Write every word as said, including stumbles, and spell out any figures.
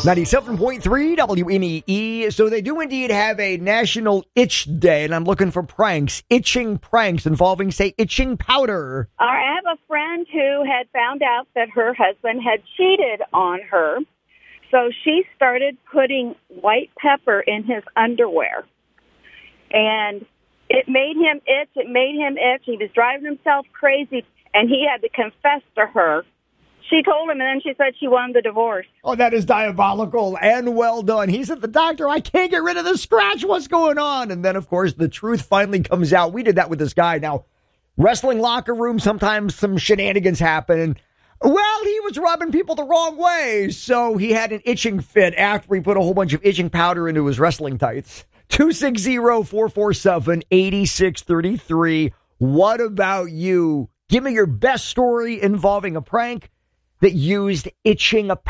ninety-seven point three W N E E. So they do indeed have a National Itch Day, and I'm looking for pranks, itching pranks involving, say, itching powder. I have a friend who had found out that her husband had cheated on her, so she started putting white pepper in his underwear, and it made him itch. It made him itch. He was driving himself crazy, and he had to confess to her. She told him, and then she said she won the divorce. Oh, that is diabolical and well done. He's at the doctor. I can't get rid of the scratch. What's going on? And then, of course, the truth finally comes out. We did that with this guy. Now, wrestling locker room, sometimes some shenanigans happen. Well, he was rubbing people the wrong way. So he had an itching fit after he put a whole bunch of itching powder into his wrestling tights. two six zero, four four seven, eight six three three. What about you? Give me your best story involving a prank that used itching a